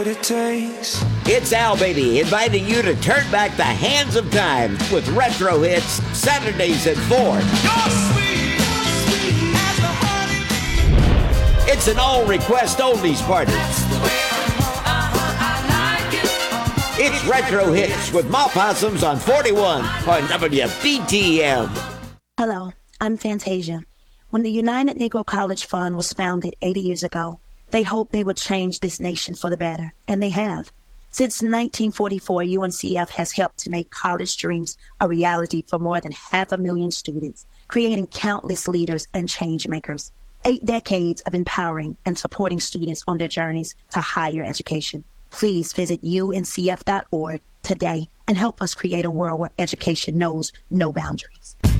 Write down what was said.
what it takes. It's Al Beatty inviting you to turn back the hands of time with retro hits Saturdays at 4. It's an all-request oldies party. It's Retro Hits with Ma Possums on 41 on WBTM. Hello, I'm Fantasia. When the United Negro College Fund was founded 80 years ago, they hoped they would change this nation for the better, and they have. Since 1944, UNCF has helped to make college dreams a reality for more than 500,000 students, creating countless leaders and change makers. 8 decades of empowering and supporting students on their journeys to higher education. Please visit uncf.org today and help us create a world where education knows no boundaries.